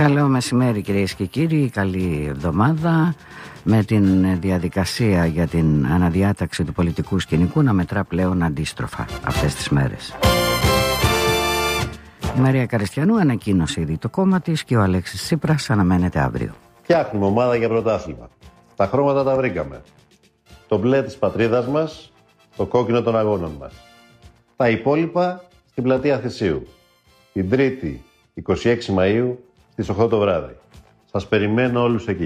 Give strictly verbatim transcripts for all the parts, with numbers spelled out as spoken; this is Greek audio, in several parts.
Καλό μεσημέρι κυρίες και κύριοι, καλή εβδομάδα. Με την διαδικασία για την αναδιάταξη του πολιτικού σκηνικού να μετρά πλέον αντίστροφα αυτές τις μέρες. Η Μαρία Καριστιανού ανακοίνωσε ήδη το κόμμα της και ο Αλέξης Τσίπρας αναμένεται αύριο. Φτιάχνουμε ομάδα για πρωτάθλημα. Τα χρώματα τα βρήκαμε. Το μπλε της πατρίδας μας, το κόκκινο των αγώνων μας. Τα υπόλοιπα στην πλατεία Θησίου. Την Τρίτη, είκοσι έξι Μαΐου, στις οκτώ το βράδυ. Σας περιμένω όλους εκεί.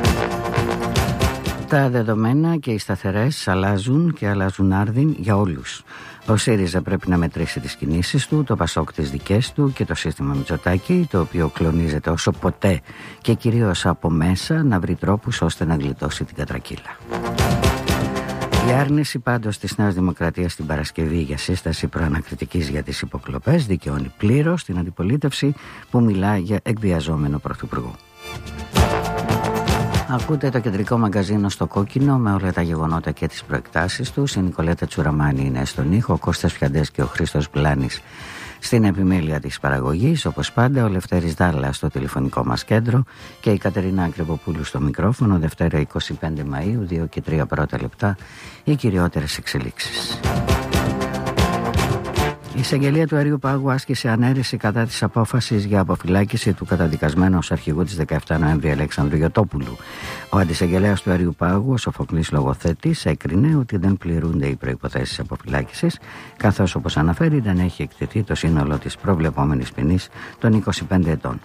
Τα δεδομένα και οι σταθερές αλλάζουν και αλλάζουν άρδιν για όλους. Ο ΣΥΡΙΖΑ πρέπει να μετρήσει τις κινήσεις του, το ΠΑΣΟΚ τις δικές του και το σύστημα Μητσοτάκη, το οποίο κλονίζεται όσο ποτέ και κυρίως από μέσα να βρει τρόπους ώστε να γλιτώσει την κατρακύλα. Η άρνηση πάντως της Νέας Δημοκρατίας την Παρασκευή για σύσταση προανακριτικής για τις υποκλοπές δικαιώνει πλήρως την αντιπολίτευση που μιλά για εκβιαζόμενο πρωθυπουργό. Ακούτε το κεντρικό μαγκαζίνο στο κόκκινο με όλα τα γεγονότα και τις προεκτάσεις τους. Η Νικολέτα Τσουραμάνη είναι στον ήχο, ο Κώστας Φιαντές και ο Χρήστος Πλάνης στην επιμέλεια της παραγωγής. Όπως πάντα ο Λευτέρης Δάλλας στο τηλεφωνικό μας κέντρο και η Κατερίνα Ακρυποπούλου στο μικρόφωνο. Δευτέρα είκοσι πέντε Μαΐου, δύο και τρία πρώτα λεπτά, οι κυριότερες εξελίξεις. Η εισαγγελία του Αριού Πάγου άσκησε ανέρεση κατά της απόφασης για αποφυλάκηση του καταδικασμένου ως αρχηγού της δεκαεφτά Νοέμβρη Αλέξανδρου Γιωτόπουλου. Ο αντισαγγελέας του Αριού Πάγου, ο Σοφοκλής Λογοθέτης, έκρινε ότι δεν πληρούνται οι προϋποθέσεις αποφυλάκησης, καθώς όπως αναφέρει δεν έχει εκτεθεί το σύνολο της προβλεπόμενης ποινής των είκοσι πέντε ετών.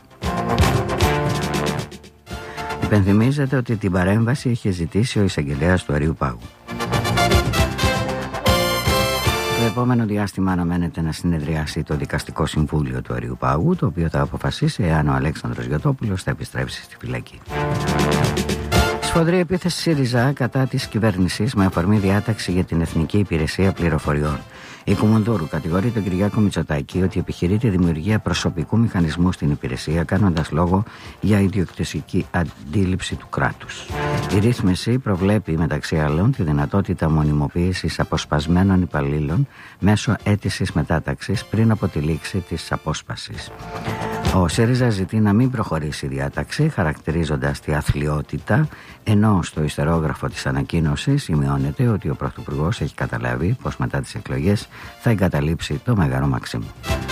Υπενθυμίζεται ότι την παρέμβαση είχε ζητήσει ο εισαγγελέας του Αριού Πάγου. Το επόμενο διάστημα αναμένεται να συνεδριάσει το Δικαστικό Συμβούλιο του Αριού Πάγου, το οποίο θα αποφασίσει εάν ο Αλέξανδρος Γιωτόπουλος θα επιστρέψει στη φυλακή. Σφοδρή επίθεση ΣΥΡΙΖΑ κατά της κυβέρνησης με αφορμή διάταξη για την Εθνική Υπηρεσία Πληροφοριών. Η Κουμουνδούρου κατηγορεί τον Κυριάκο Μητσοτάκη ότι επιχειρεί τη δημιουργία προσωπικού μηχανισμού στην υπηρεσία, κάνοντας λόγο για ιδιοκτησική αντίληψη του κράτους. Η ρύθμιση προβλέπει μεταξύ άλλων τη δυνατότητα μονιμοποίησης αποσπασμένων υπαλλήλων μέσω αίτησης μετάταξης πριν από τη λήξη της απόσπασης. Ο ΣΥΡΙΖΑ ζητεί να μην προχωρήσει η διάταξη, χαρακτηρίζοντας τη αθλιότητα, ενώ στο ιστερόγραφο της ανακοίνωσης σημειώνεται ότι ο Πρωθυπουργός έχει καταλάβει πως μετά τις εκλογές θα εγκαταλείψει το Μέγαρο Μαξίμου.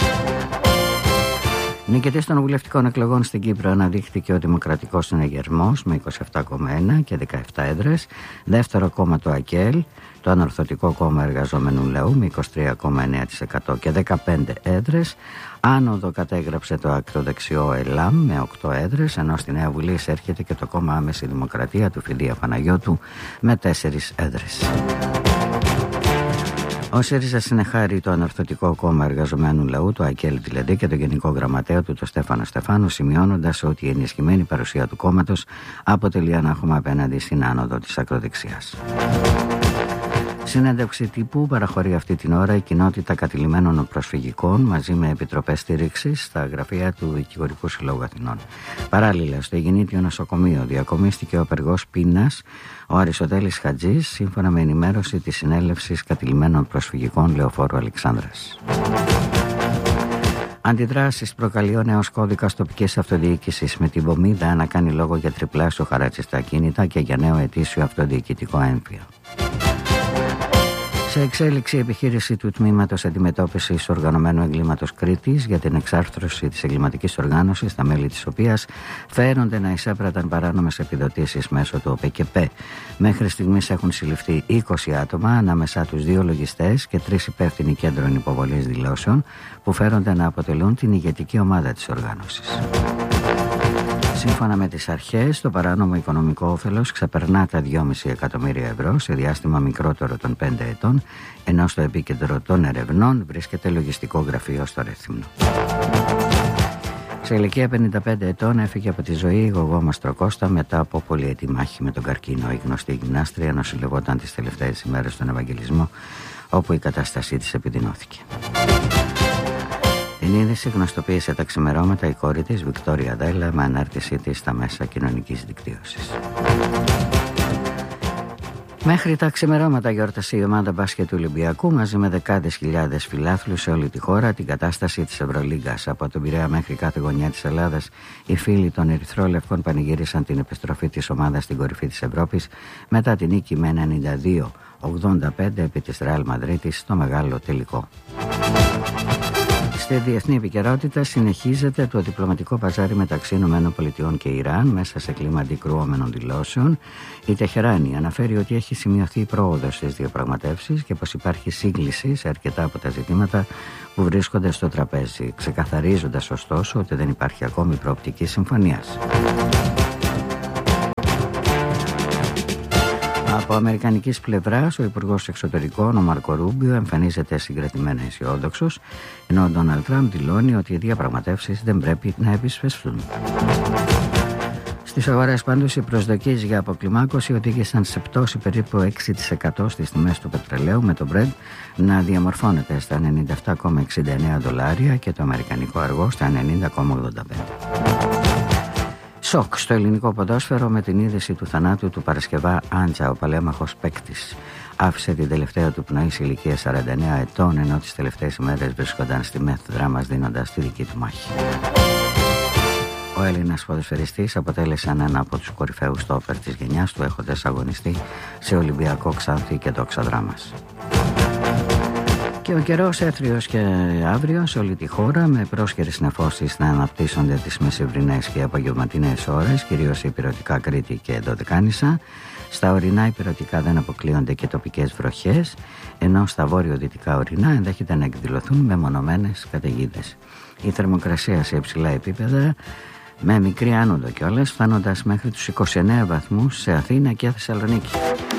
Νικητής των βουλευτικών εκλογών στην Κύπρο αναδείχθηκε ο Δημοκρατικός Συναγερμός με είκοσι επτά κόμμα ένα και δεκαεπτά έδρες, δεύτερο κόμμα το ΑΚΕΛ, το Ανορθωτικό Κόμμα Εργαζόμενου Λαού με είκοσι τρία κόμμα εννέα τοις εκατό και δεκαπέντε έδρες, άνοδο κατέγραψε το ακροδεξιό ΕΛΑΜ με οκτώ έδρες, ενώ στη Νέα Βουλή εισέρχεται και το κόμμα Άμεση Δημοκρατία του Φιδία Παναγιώτου με τέσσερις έδρες. Ο ΣΥΡΙΖΑ συνεχάρει το Ανορθωτικό Κόμμα Εργαζομένου Λαού, το ΑΚΕΛ δηλαδή, και τον Γενικό Γραμματέα του, τον Στέφανο Στεφάνου, σημειώνοντας ότι η ενισχυμένη παρουσία του κόμματος αποτελεί ανάχωμα απέναντι στην άνοδο της ακροδεξιάς. Συνέντευξη τύπου παραχωρεί αυτή την ώρα η κοινότητα κατηλημένων προσφυγικών μαζί με επιτροπές στήριξης στα γραφεία του Δικηγορικού Συλλόγου Αθηνών. Παράλληλα, στο Αιγινήτιο Νοσοκομείο διακομίστηκε ο απεργός πείνας ο Αριστοτέλης Χατζής, σύμφωνα με ενημέρωση της συνέλευσης κατηλημένων προσφυγικών Λεωφόρου Αλεξάνδρας. Αντιδράσεις προκαλεί ο νέος κώδικας τοπικής αυτοδιοίκησης με την Βομίδα να κάνει λόγο για τριπλάσιο χαράτσι στα ακίνητα και για νέο ετήσιο αυτοδιοικητικό έμφυα. Σε εξέλιξη επιχείρηση του Τμήματος Αντιμετώπισης Οργανωμένου Εγκλήματος Κρήτης για την εξάρθρωση της εγκληματικής οργάνωσης, τα μέλη της οποίας φέρονται να εισέπραταν παράνομες επιδοτήσεις μέσω του ΟΠΕΚΕΠΕ. Μέχρι στιγμής έχουν συλληφθεί είκοσι άτομα, ανάμεσά τους δύο λογιστές και τρεις υπεύθυνοι κέντρων υποβολής δηλώσεων, που φέρονται να αποτελούν την ηγετική ομάδα της οργάνωσης. Σύμφωνα με τις αρχές, το παράνομο οικονομικό όφελος ξεπερνά τα δυόμισι εκατομμύρια ευρώ σε διάστημα μικρότερο των πέντε ετών, ενώ στο επίκεντρο των ερευνών βρίσκεται λογιστικό γραφείο στο Ρέθυμνο. Σε ηλικία πενήντα πέντε ετών έφυγε από τη ζωή η Γογό Μαστροκώστα μετά από πολυετή μάχη με τον καρκίνο. Η γνωστή γυμνάστρια νοσηλευόταν τις τελευταίες ημέρες στον Ευαγγελισμό, όπου η κατάστασή της επιδεινώθηκε. Την είδηση γνωστοποίησε τα ξημερώματα η κόρη της, Βικτόρια Δέλα, με ανάρτησή της στα μέσα κοινωνικής δικτύωσης. Μέχρι τα ξημερώματα γιόρτασε η ομάδα μπάσκετ του Ολυμπιακού μαζί με δεκάδες χιλιάδες φιλάθλους σε όλη τη χώρα την κατάσταση της Ευρωλίγκας. Από τον Πειραιά μέχρι κάθε γωνιά της Ελλάδας, οι φίλοι των Ερυθρόλευκων πανηγύρισαν την επιστροφή της ομάδας στην κορυφή της Ευρώπης μετά την νίκη με ενενήντα δύο ογδόντα πέντε επί της Ρεάλ Μαδρίτης στο μεγάλο τελικό. Στη διεθνή επικαιρότητα συνεχίζεται το διπλωματικό παζάρι μεταξύ ΗΠΑ και Ιράν μέσα σε κλίμα αντικρουόμενων δηλώσεων. Η Τεχεράνη αναφέρει ότι έχει σημειωθεί πρόοδος στις διαπραγματεύσεις και πως υπάρχει σύγκληση σε αρκετά από τα ζητήματα που βρίσκονται στο τραπέζι, ξεκαθαρίζοντας ωστόσο ότι δεν υπάρχει ακόμη προοπτική συμφωνίας. Από αμερικανικής πλευράς, ο Υπουργός Εξωτερικών, ο Μάρκο Ρούμπιο, εμφανίζεται συγκρατημένα αισιόδοξος, ενώ ο Ντόναλντ Τραμπ δηλώνει ότι οι διαπραγματεύσεις δεν πρέπει να επισπευστούν. Στις αγορές πάντως, οι προσδοκίες για αποκλιμάκωση οδήγησαν σε πτώση περίπου έξι τοις εκατό στις τιμές του πετρελαίου, με το Brent να διαμορφώνεται στα ενενήντα επτά κόμμα εξήντα εννέα δολάρια και το αμερικανικό αργό στα ενενήντα κόμμα ογδόντα πέντε. Σοκ στο ελληνικό ποδόσφαιρο με την είδηση του θανάτου του Παρασκευά Άντζα, ο παλέμαχος παίκτης. Άφησε την τελευταία του πνοή σε ηλικία σαράντα εννέα ετών, ενώ τις τελευταίες ημέρες βρίσκονταν στη μεθ δράμας δίνοντας τη δική του μάχη. Ο Έλληνας ποδοσφαιριστής αποτέλεσε έναν από τους κορυφαίους στόπερ της γενιάς του, έχοντας αγωνιστεί σε Ολυμπιακό, Ξάνθη και Δόξα Δράμας. Και ο καιρός έθριος και αύριο σε όλη τη χώρα, με πρόσχερες νεφώσεις να αναπτύσσονται τις μεσημβρινές και απογευματινές ώρες, κυρίως σε ηπειρωτικά Κρήτη και Δωδεκάνησα. Στα ορεινά ηπειρωτικά δεν αποκλείονται και τοπικές βροχές, ενώ στα βόρειο-δυτικά ορεινά ενδέχεται να εκδηλωθούν μεμονωμένες καταιγίδες. Η θερμοκρασία σε υψηλά επίπεδα, με μικρή άνοδο κιόλας, φτάνοντας μέχρι τους είκοσι εννέα βαθμούς σε Αθήνα και Θεσσαλονίκη.